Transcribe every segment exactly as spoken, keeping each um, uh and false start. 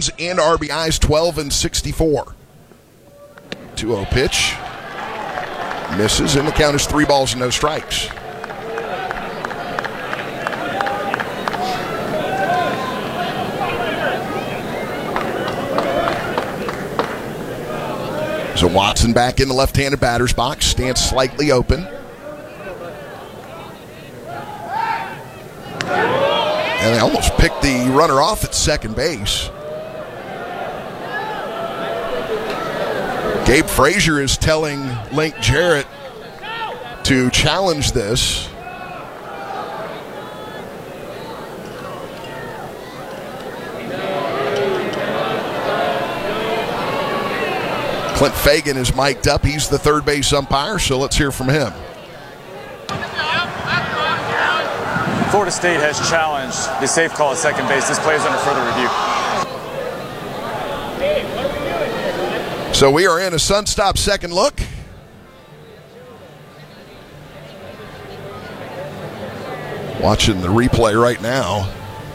runs and R B Is, twelve and sixty-four. two oh pitch. Misses, and the count is three balls and no strikes. So Watson back in the left-handed batter's box, stands slightly open. And they almost picked the runner off at second base. Gabe Frazier is telling Link Jarrett to challenge this. Clint Fagan is mic'd up. He's the third base umpire, so let's hear from him. Florida State has challenged the safe call at second base. This play is under further review. So we are in a Sunstop second look. Watching the replay right now.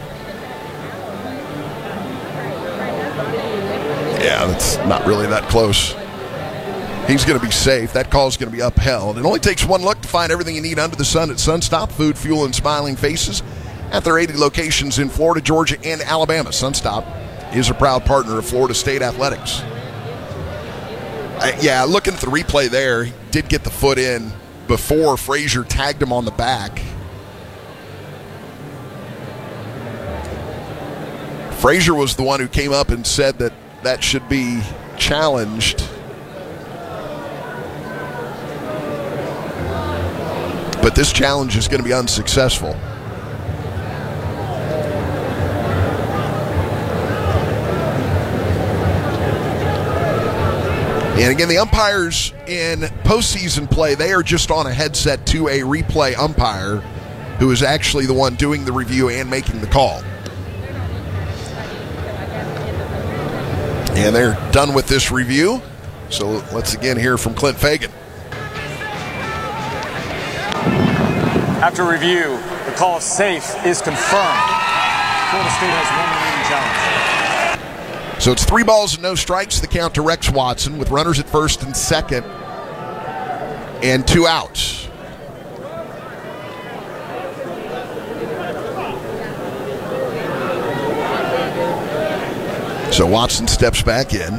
Yeah, that's not really that close. He's going to be safe. That call is going to be upheld. It only takes one look to find everything you need under the sun at Sunstop. Food, fuel, and smiling faces at their eighty locations in Florida, Georgia, and Alabama. Sunstop is a proud partner of Florida State Athletics. Uh, yeah, looking at the replay there, he did get the foot in before Frazier tagged him on the back. Frazier was the one who came up and said that that should be challenged. But this challenge is going to be unsuccessful. And again, the umpires in postseason play, they are just on a headset to a replay umpire who is actually the one doing the review and making the call. And they're done with this review. So let's again hear from Clint Fagan. After review, the call of safe is confirmed. Florida State has one remaining challenge. So it's three balls and no strikes, the count to Rex Watson with runners at first and second and two outs. So Watson steps back in.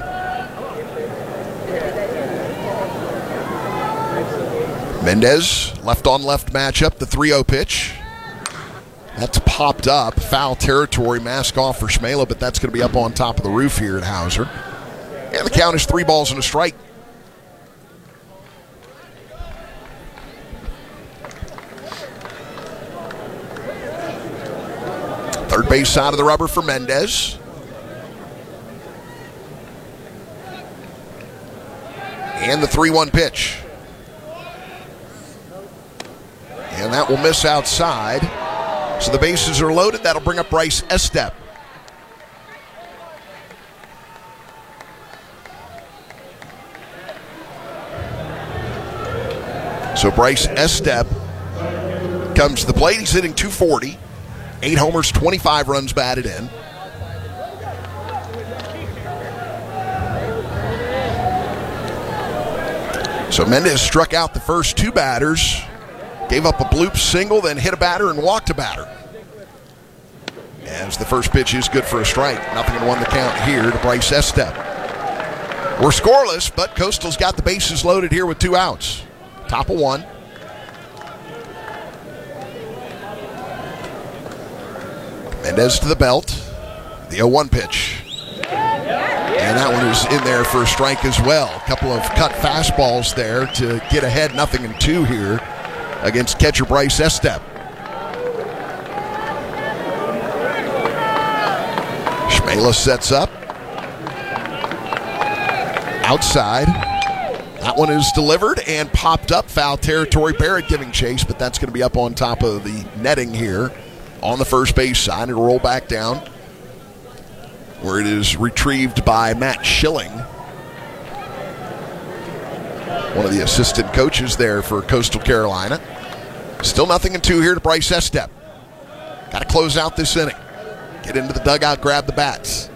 Mendez, left-on-left matchup, the three oh pitch. That's popped up. Foul territory, mask off for Shmela, but that's going to be up on top of the roof here at Hauser. And the count is three balls and a strike. Third base side of the rubber for Mendez. And the three one pitch. And that will miss outside. So the bases are loaded. That'll bring up Bryce Estep. So Bryce Estep comes to the plate. He's hitting two forty. Eight homers, twenty-five runs batted in. So Mendez struck out the first two batters. Gave up a bloop single, then hit a batter and walked a batter. As the first pitch is good for a strike. Nothing in one the count here to Bryce Estep. We're scoreless, but Coastal's got the bases loaded here with two outs. Top of one. Mendez to the belt. The oh one pitch. And that one is in there for a strike as well. A couple of cut fastballs there to get ahead. Nothing in two here against catcher Bryce Estep. Shmela sets up. Outside. That one is delivered and popped up. Foul territory. Barrett giving chase, but that's going to be up on top of the netting here on the first base side. It'll roll back down where it is retrieved by Matt Schilling, one of the assistant coaches there for Coastal Carolina. Still nothing in two here to Bryce Estep. Got to close out this inning. Get into the dugout, grab the bats.